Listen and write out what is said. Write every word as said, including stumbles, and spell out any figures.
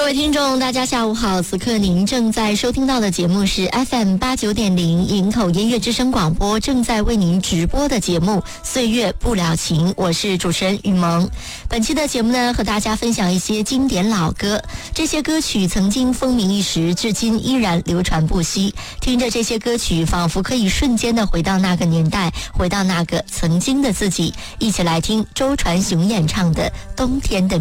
各位听众大家下午好，此刻您正在收听到的节目是 F M 八九点零营口音乐之声广播正在为您直播的节目岁月不了情，我是主持人雨萌。本期的节目呢，和大家分享一些经典老歌，这些歌曲曾经风靡一时，至今依然流传不息。听着这些歌曲，仿佛可以瞬间的回到那个年代，回到那个曾经的自己。一起来听周传雄演唱的《冬天的